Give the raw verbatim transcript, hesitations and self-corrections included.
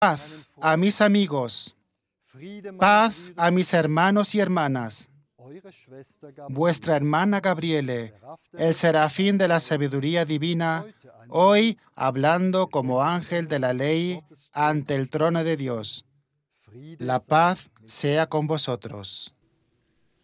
Paz a mis amigos, paz a mis hermanos y hermanas. Vuestra hermana Gabriele, el serafín de la sabiduría divina, hoy hablando como ángel de la ley ante el trono de Dios. La paz sea con vosotros.